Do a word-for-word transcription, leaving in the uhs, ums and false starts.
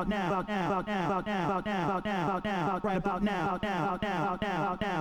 about now, about now, about now, about now, about now, about now, right about now, about now, about now, about now, about now,